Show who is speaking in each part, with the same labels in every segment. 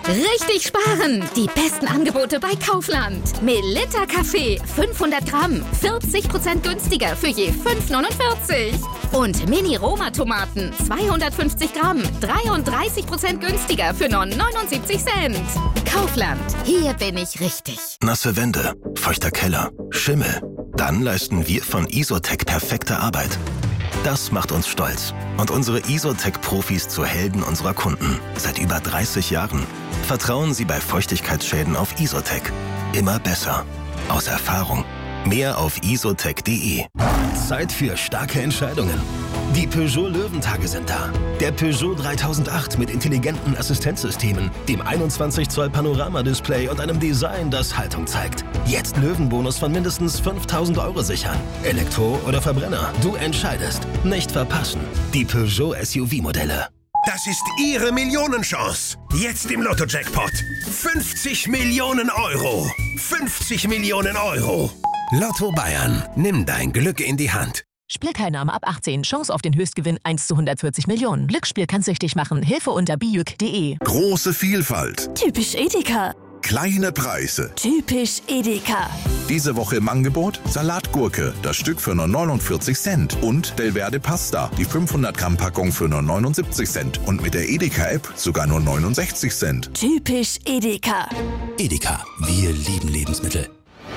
Speaker 1: Richtig sparen! Die besten Angebote bei Kaufland. Melitta Kaffee 500 Gramm, 40% günstiger für je 5,49. Und Mini-Roma-Tomaten 250 Gramm, 33% günstiger für nur 79 Cent. Kaufland, hier bin ich richtig.
Speaker 2: Nasse Wände, feuchter Keller, Schimmel. Dann leisten wir von Isotec perfekte Arbeit. Das macht uns stolz und unsere Isotec-Profis zu Helden unserer Kunden. Seit über 30 Jahren. Vertrauen Sie bei Feuchtigkeitsschäden auf Isotec. Immer besser. Aus Erfahrung. Mehr auf isotec.de. Zeit für starke Entscheidungen. Die Peugeot Löwentage sind da. Der Peugeot 3008 mit intelligenten Assistenzsystemen, dem 21 Zoll Panoramadisplay und einem Design, das Haltung zeigt. Jetzt Löwenbonus von mindestens 5.000 € sichern. Elektro oder Verbrenner, du entscheidest. Nicht verpassen. Die Peugeot SUV-Modelle.
Speaker 3: Das ist Ihre Millionenchance. Jetzt im Lotto-Jackpot. 50 Millionen €. 50 Millionen €. Lotto Bayern. Nimm dein Glück in die Hand.
Speaker 4: Spielteilnahme ab 18. Chance auf den Höchstgewinn 1 zu 140 Millionen. Glücksspiel kann süchtig machen. Hilfe unter bijuk.de.
Speaker 5: Große Vielfalt.
Speaker 6: Typisch Edeka.
Speaker 5: Kleine Preise.
Speaker 6: Typisch Edeka.
Speaker 5: Diese Woche im Angebot Salatgurke, das Stück für nur 49 Cent. Und Delverde Pasta, die 500 Gramm Packung für nur 79 Cent. Und mit der Edeka-App sogar nur 69 Cent.
Speaker 6: Typisch Edeka.
Speaker 2: Edeka, wir lieben Lebensmittel.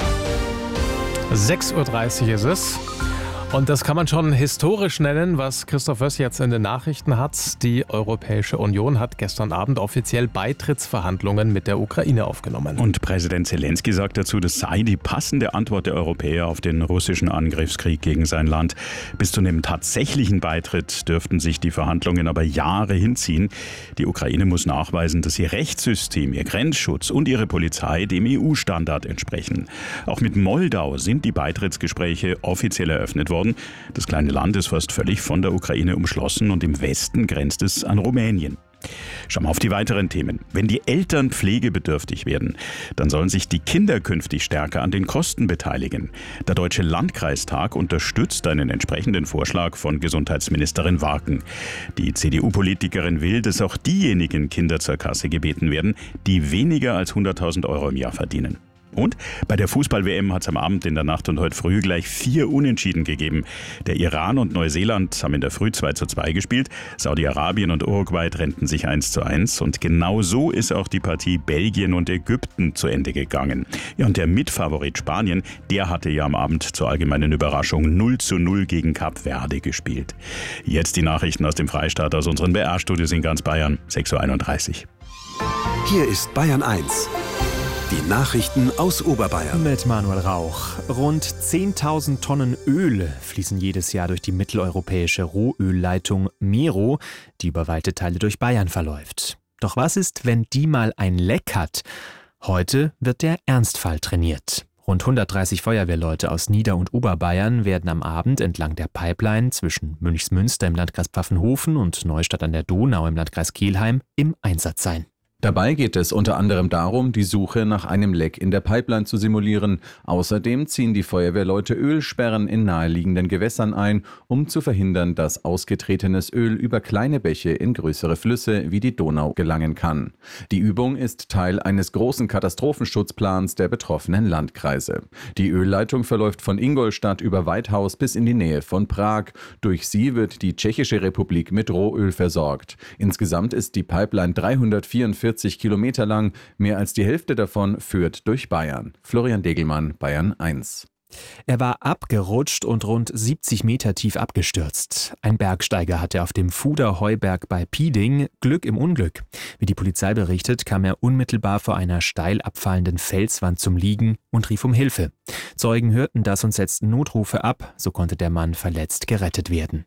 Speaker 7: 6:30 Uhr ist es. Und das kann man schon historisch nennen, was Christoph Wöss jetzt in den Nachrichten hat. Die Europäische Union hat gestern Abend offiziell Beitrittsverhandlungen mit der Ukraine aufgenommen.
Speaker 8: Und Präsident Zelensky sagt dazu, das sei die passende Antwort der Europäer auf den russischen Angriffskrieg gegen sein Land. Bis zu einem tatsächlichen Beitritt dürften sich die Verhandlungen aber Jahre hinziehen. Die Ukraine muss nachweisen, dass ihr Rechtssystem, ihr Grenzschutz und ihre Polizei dem EU-Standard entsprechen. Auch mit Moldau sind die Beitrittsgespräche offiziell eröffnet worden. Das kleine Land ist fast völlig von der Ukraine umschlossen und im Westen grenzt es an Rumänien. Schauen wir auf die weiteren Themen. Wenn die Eltern pflegebedürftig werden, dann sollen sich die Kinder künftig stärker an den Kosten beteiligen. Der Deutsche Landkreistag unterstützt einen entsprechenden Vorschlag von Gesundheitsministerin Warken. Die CDU-Politikerin will, dass auch diejenigen Kinder zur Kasse gebeten werden, die weniger als 100.000 € im Jahr verdienen. Und bei der Fußball-WM hat es am Abend, in der Nacht und heute früh gleich 4 Unentschieden gegeben. Der Iran und Neuseeland haben in der Früh 2:2 gespielt. Saudi-Arabien und Uruguay trennten sich 1:1. Und genau so ist auch die Partie Belgien und Ägypten zu Ende gegangen. Ja, und der Mitfavorit Spanien, der hatte ja am Abend zur allgemeinen Überraschung 0:0 gegen Kap Verde gespielt. Jetzt die Nachrichten aus dem Freistaat, aus unseren BR-Studios in ganz Bayern, 6:31 Uhr.
Speaker 9: Hier ist Bayern 1. Die Nachrichten aus Oberbayern.
Speaker 10: Mit Manuel Rauch. Rund 10.000 Tonnen Öl fließen jedes Jahr durch die mitteleuropäische Rohölleitung Mero, die über weite Teile durch Bayern verläuft. Doch was ist, wenn die mal ein Leck hat? Heute wird der Ernstfall trainiert. Rund 130 Feuerwehrleute aus Nieder- und Oberbayern werden am Abend entlang der Pipeline zwischen Münchsmünster im Landkreis Pfaffenhofen und Neustadt an der Donau im Landkreis Kelheim im Einsatz sein.
Speaker 11: Dabei geht es unter anderem darum, die Suche nach einem Leck in der Pipeline zu simulieren. Außerdem ziehen die Feuerwehrleute Ölsperren in naheliegenden Gewässern ein, um zu verhindern, dass ausgetretenes Öl über kleine Bäche in größere Flüsse wie die Donau gelangen kann. Die Übung ist Teil eines großen Katastrophenschutzplans der betroffenen Landkreise. Die Ölleitung verläuft von Ingolstadt über Weithaus bis in die Nähe von Prag. Durch sie wird die Tschechische Republik mit Rohöl versorgt. Insgesamt ist die Pipeline 344 Kilometer lang, mehr als die Hälfte davon führt durch Bayern. Florian Degelmann, Bayern 1.
Speaker 10: Er war abgerutscht und rund 70 Meter tief abgestürzt. Ein Bergsteiger hatte auf dem Fuder-Heuberg bei Pieding Glück im Unglück. Wie die Polizei berichtet, kam er unmittelbar vor einer steil abfallenden Felswand zum Liegen und rief um Hilfe. Zeugen hörten das und setzten Notrufe ab, so konnte der Mann verletzt gerettet werden.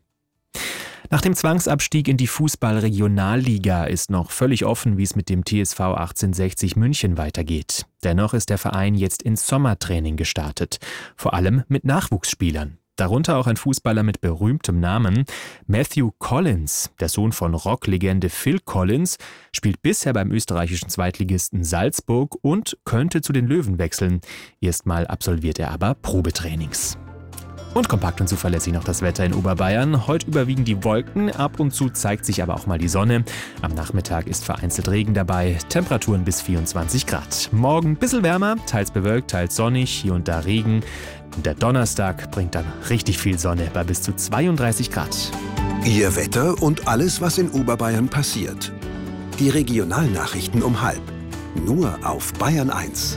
Speaker 10: Nach dem Zwangsabstieg in die Fußball-Regionalliga ist noch völlig offen, wie es mit dem TSV 1860 München weitergeht. Dennoch ist der Verein jetzt ins Sommertraining gestartet, vor allem mit Nachwuchsspielern. Darunter auch ein Fußballer mit berühmtem Namen. Matthew Collins, der Sohn von Rocklegende Phil Collins, spielt bisher beim österreichischen Zweitligisten Salzburg und könnte zu den Löwen wechseln. Erstmal absolviert er aber Probetrainings. Und kompakt und zuverlässig noch das Wetter in Oberbayern. Heute überwiegen die Wolken, ab und zu zeigt sich aber auch mal die Sonne. Am Nachmittag ist vereinzelt Regen dabei, Temperaturen bis 24 Grad. Morgen ein bisschen wärmer, teils bewölkt, teils sonnig, hier und da Regen. Und der Donnerstag bringt dann richtig viel Sonne bei bis zu 32 Grad.
Speaker 9: Ihr Wetter und alles, was in Oberbayern passiert. Die Regionalnachrichten um 12:30. Nur auf Bayern 1.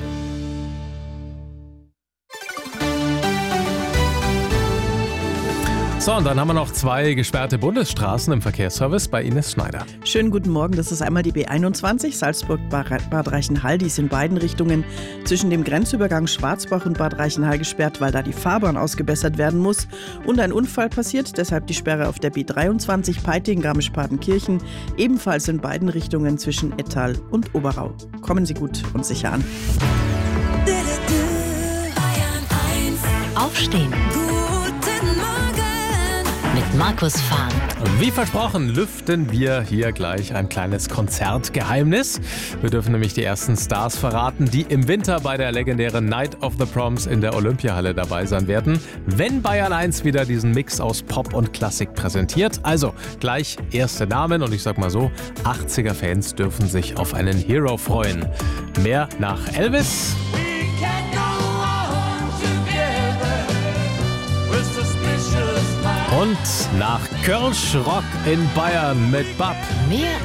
Speaker 7: So, und dann haben wir noch 2 gesperrte Bundesstraßen im Verkehrsservice bei Ines Schneider.
Speaker 12: Schönen guten Morgen, das ist einmal die B21 Salzburg-Bad Reichenhall. Die ist in beiden Richtungen zwischen dem Grenzübergang Schwarzbach und Bad Reichenhall gesperrt, weil da die Fahrbahn ausgebessert werden muss. Und ein Unfall passiert, deshalb die Sperre auf der B23 Peiting-Garmisch-Partenkirchen, ebenfalls in beiden Richtungen zwischen Ettal und Oberau. Kommen Sie gut und sicher an.
Speaker 13: Aufstehen. Mit Markus Fahn.
Speaker 7: Wie versprochen, lüften wir hier gleich ein kleines Konzertgeheimnis. Wir dürfen nämlich die ersten Stars verraten, die im Winter bei der legendären Night of the Proms in der Olympiahalle dabei sein werden, wenn Bayern 1 wieder diesen Mix aus Pop und Klassik präsentiert. Also gleich erste Namen und ich sag mal so, 80er-Fans dürfen sich auf einen Hero freuen. Mehr nach Elvis. Und nach Kölsch Rock in Bayern mit Bab.
Speaker 13: Mehr